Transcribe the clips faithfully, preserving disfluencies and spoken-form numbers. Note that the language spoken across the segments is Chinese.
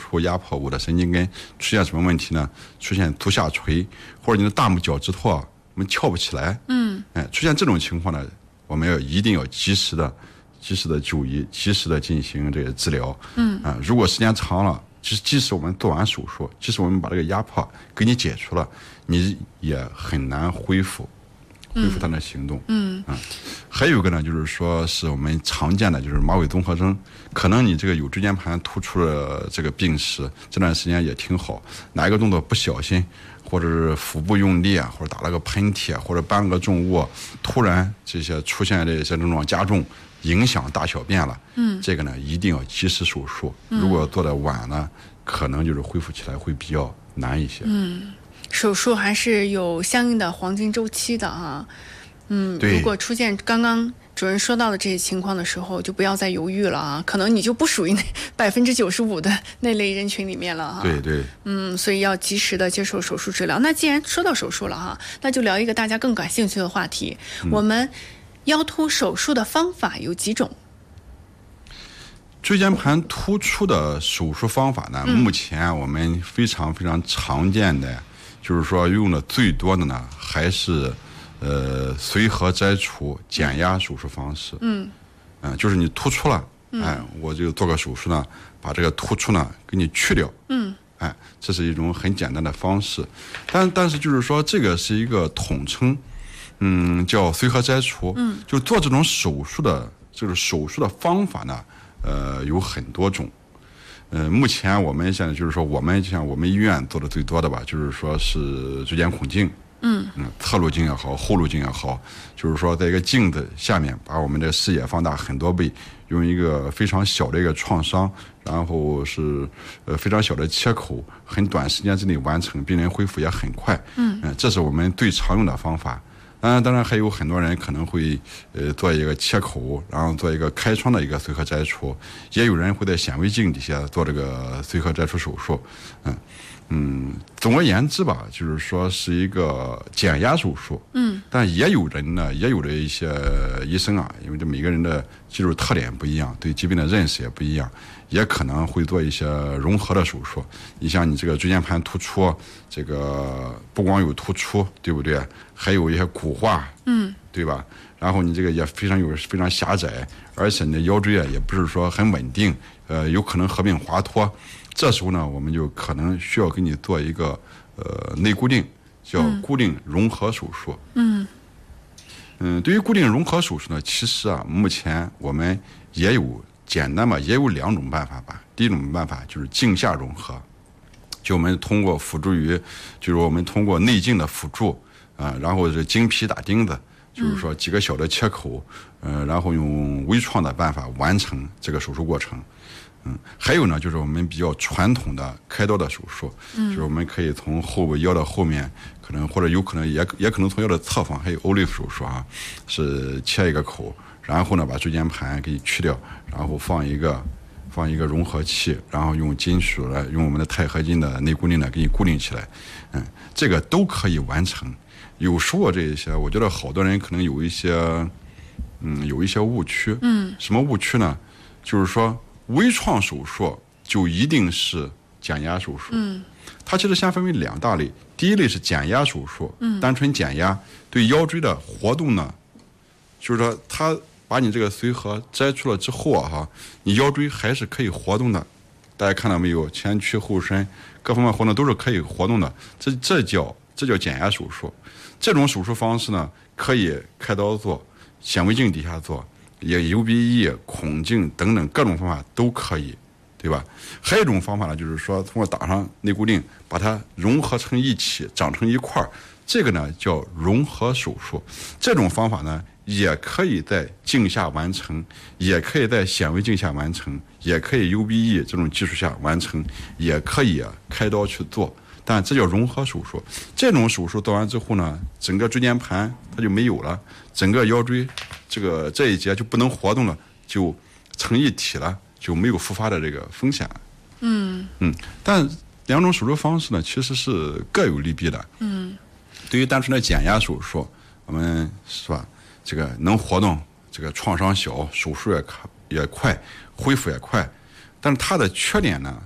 出压迫物的神经根出现什么问题呢？出现足下垂，或者你的大拇脚趾头啊，我们翘不起来。嗯，哎，出现这种情况呢，我们要一定要及时的、及时的就医，及时的进行这个治疗。嗯，啊，如果时间长了，即即使我们做完手术，即使我们把这个压迫给你解除了，你也很难恢复。恢复他的行动。嗯啊，还有一个呢，就是说是我们常见的就是马尾综合征，可能你这个有椎间盘突出的这个病史，这段时间也挺好，哪一个动作不小心，或者是腹部用力啊，或者打了个喷嚏啊，或者搬个重物，突然这些出现这些症状加重，影响大小便了。嗯，这个呢一定要及时手术，如果做的晚呢，可能就是恢复起来会比较难一些。 嗯。手术还是有相应的黄金周期的啊，嗯，如果出现刚刚主任说到的这些情况的时候，就不要再犹豫了啊，可能你就不属于那百分之九十五的那类人群里面了哈。 对对， 嗯，所以要及时的接受手术治疗。那既然说到手术了哈，那就聊一个大家更感兴趣的话题，嗯、我们腰突手术的方法有几种？ 椎间盘突出的手术方法呢，嗯、目前我们非常非常常见的。就是说用的最多的呢，还是呃髓核摘除减压手术方式。嗯，嗯、呃，就是你突出了，嗯、哎，我就做个手术呢，把这个突出呢给你去掉。嗯，哎，这是一种很简单的方式，但但是就是说这个是一个统称，嗯，叫髓核摘除。嗯，就做这种手术的，就是手术的方法呢，呃，有很多种。呃，目前我们现在就是说，我们像我们医院做的最多的吧，就是说是椎间孔镜，嗯嗯，侧路镜也好，后路镜也好，就是说在一个镜子下面把我们的视野放大很多倍，用一个非常小的一个创伤，然后是呃非常小的切口，很短时间之内完成，病人恢复也很快，嗯嗯、呃，这是我们最常用的方法。当然，当然还有很多人可能会，呃，做一个切口，然后做一个开创的一个髓核摘除，也有人会在显微镜底下做这个髓核摘除手术，嗯嗯，总而言之吧，就是说是一个减压手术，嗯，但也有人呢，也有的一些医生啊，因为这每个人的技术特点不一样，对疾病的认识也不一样，也可能会做一些融合的手术。你像你这个椎间盘突出，这个不光有突出，对不对？还有一些骨化，嗯，对吧？然后你这个也非常有非常狭窄，而且你的腰椎啊也不是说很稳定，呃，有可能合并滑脱。这时候呢，我们就可能需要给你做一个呃内固定，叫固定融合手术。嗯嗯，对于固定融合手术呢，其实啊，目前我们也有简单嘛，也有两种办法吧。第一种办法就是镜下融合，就我们通过辅助于，就是我们通过内镜的辅助啊、呃，然后是经皮打钉子，就是说几个小的切口，呃，然后用微创的办法完成这个手术过程。嗯，还有呢，就是我们比较传统的开刀的手术，嗯，就是我们可以从后部腰的后面，可能或者有可能也也可能从腰的侧方，还有 O L I F 手术啊，是切一个口，然后呢把椎间盘给去掉，然后放一个放一个融合器，然后用金属来用我们的钛合金的内固定的给你固定起来，嗯，这个都可以完成。有时候这一些，我觉得好多人可能有一些，嗯，有一些误区，嗯，什么误区呢？就是说。微创手术就一定是减压手术，嗯，它其实先分为两大类，第一类是减压手术，嗯，单纯减压，对腰椎的活动呢，就是说它把你这个髓核摘出了之后啊，哈，你腰椎还是可以活动的，大家看到没有？前屈后伸，各方面活动都是可以活动的，这这叫这叫减压手术。这种手术方式呢，可以开刀做，显微镜底下做。也 U B E、孔径等等各种方法都可以，对吧？还有一种方法呢，就是说通过打上内固定，把它融合成一起，长成一块儿，这个呢叫融合手术。这种方法呢，也可以在镜下完成，也可以在显微镜下完成，也可以 U B E 这种技术下完成，也可以开刀去做。但这叫融合手术。这种手术做完之后呢，整个椎间盘它就没有了，整个腰椎这个这一节就不能活动了，就成一体了，就没有复发的这个风险。嗯嗯，但两种手术方式呢，其实是各有利弊的。嗯，对于单纯的减压手术，我们是吧，这个能活动，这个创伤小，手术也也快，恢复也快，但是它的缺点呢？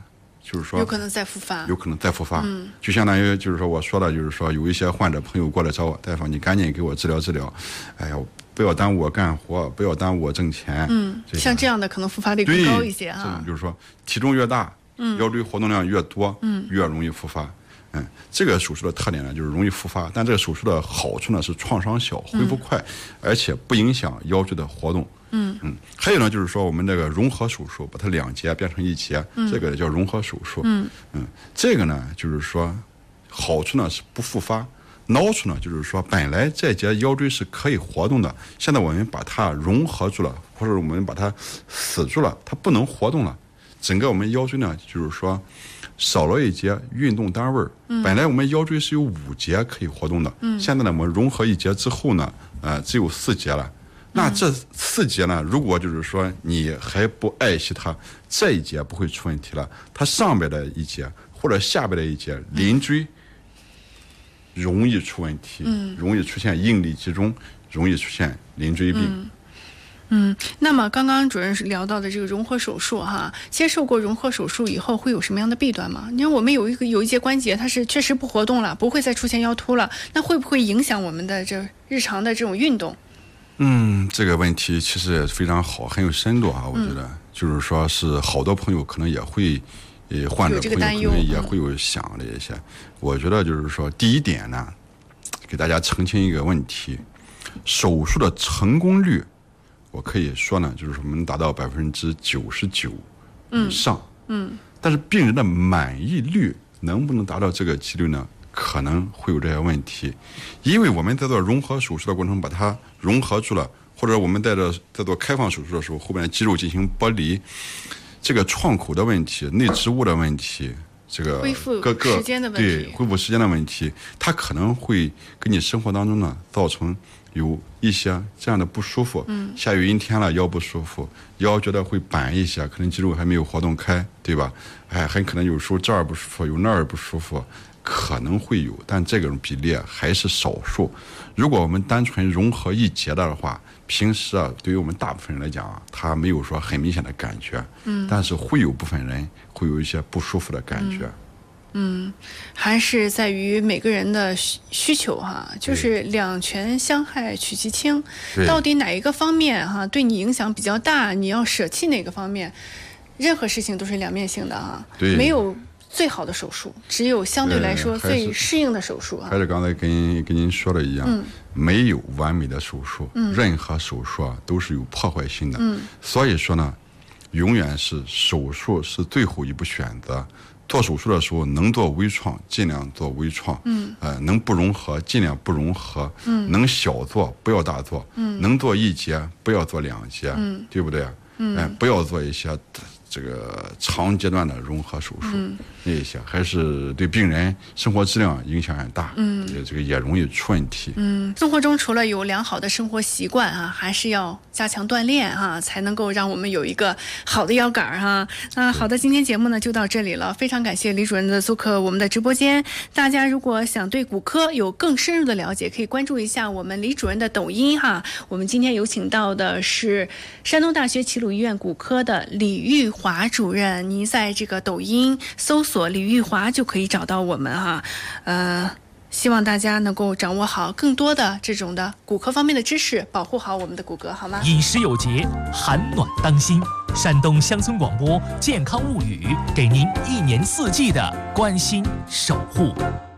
就是说有可能再复发， 有可能再复发。嗯，就相当于就是说我说的，就是说有一些患者朋友过来找我，大夫，你赶紧给我治疗治疗，哎呀，不要耽误我干活，不要耽误我挣钱。 嗯，像这样的可能复发率更高一些啊。 这种就是说体重越大，嗯，腰椎活动量越多，嗯，越容易复发。嗯，这个手术的特点呢，就是容易复发，但这个手术的好处呢是创伤小，恢复快，嗯、而且不影响腰椎的活动。嗯嗯，还有呢，就是说我们这个融合手术，把它两节变成一节，嗯、这个叫融合手术。嗯嗯，这个呢，就是说好处呢是不复发，孬处呢就是说本来这节腰椎是可以活动的，现在我们把它融合住了，或者我们把它死住了，它不能活动了，整个我们腰椎呢就是说少了一节运动单位。嗯、本来我们腰椎是有五节可以活动的，嗯、现在呢我们融合一节之后呢，呃，只有四节了。那这四节呢，如果就是说你还不爱惜它，这一节不会出问题了，它上边的一节或者下边的一节邻椎容易出问题，嗯、容易出现应力集中，容易出现邻椎病。 嗯嗯，那么刚刚主任聊到的这个融合手术哈，接受过融合手术以后会有什么样的弊端吗？你看我们有一个有一节关节它是确实不活动了，不会再出现腰突了，那会不会影响我们的这日常的这种运动？ 嗯，这个问题其实也非常好，很有深度啊，我觉得、嗯、就是说是好多朋友可能也会，呃，患者朋友可能也会有想的一些。嗯、我觉得就是说，第一点呢，给大家澄清一个问题：手术的成功率，我可以说呢，就是我们达到百分之九十九以上。嗯。嗯但是病人的满意率能不能达到这个几率呢？可能会有这些问题，因为我们在做融合手术的过程中把它融合住了，或者我们在这在做开放手术的时候，后面的肌肉进行剥离，这个创口的问题、内植物的问题，这个恢复时间的问题， 对恢复时间的问题，它可能会给你生活当中呢造成有一些这样的不舒服。嗯，下雨阴天了，腰不舒服，腰觉得会板一些，可能肌肉还没有活动开，对吧？哎，很可能有时候这儿不舒服，有那儿不舒服。可能会有，但这种比例还是少数。如果我们单纯融合一节的话，平时啊，对于我们大部分人来讲啊，他没有说很明显的感觉，嗯，但是会有部分人会有一些不舒服的感觉。 嗯，嗯还是在于每个人的需求哈，就是两全相害取其轻，到底哪一个方面哈对你影响比较大，你要舍弃哪个方面？任何事情都是两面性的哈， 对， 没有最好的手术，只有相对来说最适应的手术啊。 还是刚才跟跟您说的一样，嗯、没有完美的手术，嗯、任何手术啊都是有破坏性的。嗯、所以说呢，永远是手术是最后一步选择。做手术的时候，能做微创尽量做微创，嗯，呃，能不融合尽量不融合，嗯，能小做不要大做，嗯，能做一节不要做两节，嗯，对不对？嗯、呃，不要做一些这个长阶段的融合手术，嗯、那一些还是对病人生活质量影响很大，嗯，这个也容易出问题。 嗯，生活中除了有良好的生活习惯啊，还是要加强锻炼哈、啊，才能够让我们有一个好的腰杆哈、啊。那好的，今天节目呢就到这里了，非常感谢李主任的做客我们的直播间。大家如果想对骨科有更深入的了解，可以关注一下我们李主任的抖音哈。我们今天有请到的是山东大学齐鲁医院骨科的李玉华主任，您在这个抖音搜索李玉华就可以找到我们哈。呃，希望大家能够掌握好更多的这种的骨科方面的知识，保护好我们的骨骼，好吗？ 饮食有节，寒暖当心。山东乡村广播健康物语，给您一年四季的关心守护。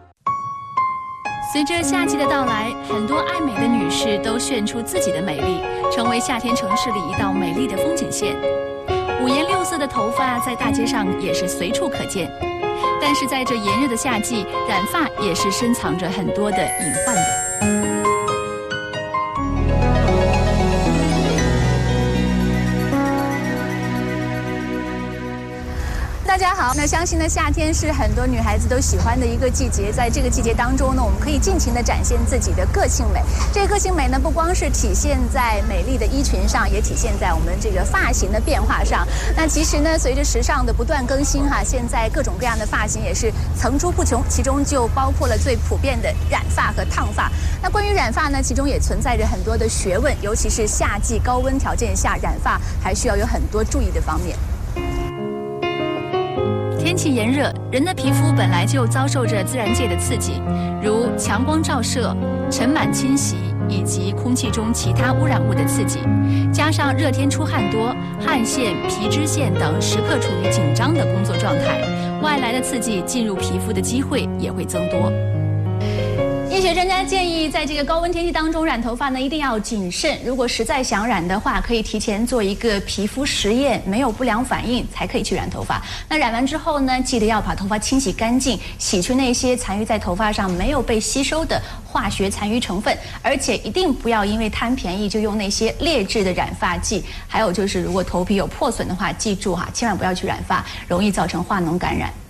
随着夏季的到来，很多爱美的女士都炫出自己的美丽，成为夏天城市里一道美丽的风景线。五颜六色的头发在大街上也是随处可见，但是在这炎热的夏季，染发也是深藏着很多的隐患的。大家好，那相信呢，夏天是很多女孩子都喜欢的一个季节。在这个季节当中呢，我们可以尽情的展现自己的个性美。这个个性美呢，不光是体现在美丽的衣裙上，也体现在我们这个发型的变化上。那其实呢，随着时尚的不断更新哈，现在各种各样的发型也是层出不穷，其中就包括了最普遍的染发和烫发。那关于染发呢，其中也存在着很多的学问，尤其是夏季高温条件下，染发还需要有很多注意的方面。天天气炎热，人的皮肤本来就遭受着自然界的刺激，如强光照射、尘螨侵袭以及空气中其他污染物的刺激，加上热天出汗多、汗腺、皮脂腺等时刻处于紧张的工作状态，外来的刺激进入皮肤的机会也会增多。医学专家建议，在这个高温天气当中染头发呢，一定要谨慎。如果实在想染的话，可以提前做一个皮肤实验，没有不良反应才可以去染头发。那染完之后呢，记得要把头发清洗干净，洗去那些残余在头发上没有被吸收的化学残余成分，而且一定不要因为贪便宜就用那些劣质的染发剂。还有就是，如果头皮有破损的话，记住哈，千万不要去染发，容易造成化脓感染。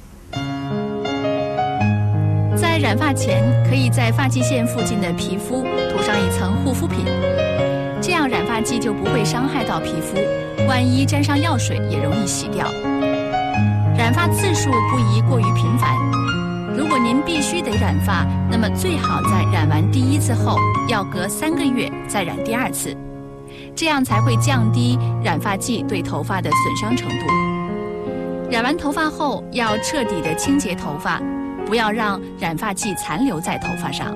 在染发前，可以在发际线附近的皮肤涂上一层护肤品，这样染发剂就不会伤害到皮肤，万一沾上药水也容易洗掉。染发次数不宜过于频繁，如果您必须得染发，那么最好在染完第一次后，要隔三个月再染第二次，这样才会降低染发剂对头发的损伤程度。染完头发后，要彻底的清洁头发，不要让染发剂残留在头发上。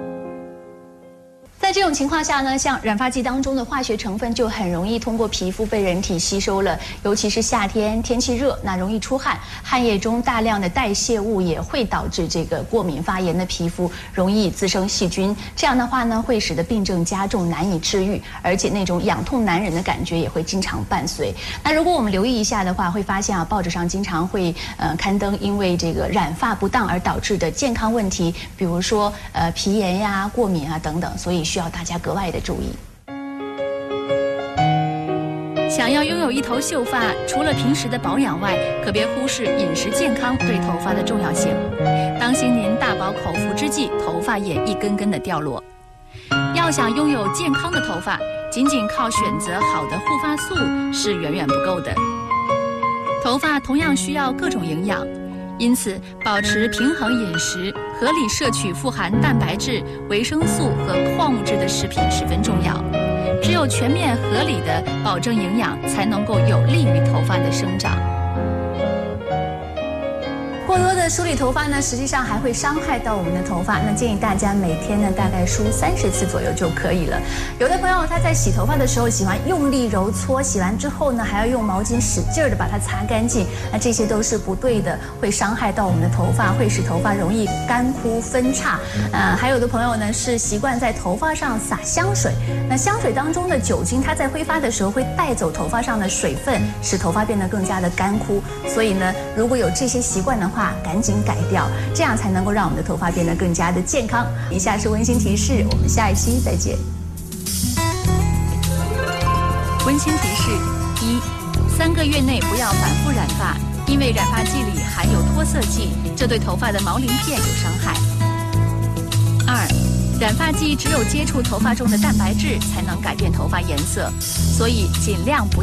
在这种情况下呢，像染发剂当中的化学成分就很容易通过皮肤被人体吸收了，尤其是夏天天气热，那容易出汗，汗液中大量的代谢物也会导致这个过敏发炎的皮肤容易滋生细菌，这样的话呢，会使得病症加重，难以治愈，而且那种痒痛难忍的感觉也会经常伴随。那如果我们留意一下的话，会发现啊，报纸上经常会呃刊登因为这个染发不当而导致的健康问题，比如说呃皮炎呀、过敏啊等等，所以需要大家格外的注意。想要拥有一头秀发，除了平时的保养外，可别忽视饮食健康对头发的重要性。当心您大饱口福之际，头发也一根根的掉落。要想拥有健康的头发，仅仅靠选择好的护发素是远远不够的。头发同样需要各种营养，因此保持平衡饮食，合理摄取富含蛋白质、维生素和矿物质的食品十分重要。只有全面合理的保证营养，才能够有利于头发的生长。过多的梳理头发呢，实际上还会伤害到我们的头发。那建议大家每天呢，大概梳三十次左右就可以了。有的朋友他在洗头发的时候喜欢用力揉搓，洗完之后呢，还要用毛巾使劲儿的把它擦干净，那这些都是不对的，会伤害到我们的头发，会使头发容易干枯分叉。呃，还有的朋友呢是习惯在头发上撒香水，那香水当中的酒精，它在挥发的时候会带走头发上的水分，使头发变得更加的干枯。所以呢，如果有这些习惯的话，赶紧改掉，这样才能够让我们的头发变得更加的健康。以下是温馨提示，我们下一期再见。温馨提示：一、三个月内不要反复染发，因为染发剂里含有脱色剂，这对头发的毛鳞片有伤害。二、染发剂只有接触头发中的蛋白质才能改变头发颜色，所以尽量不要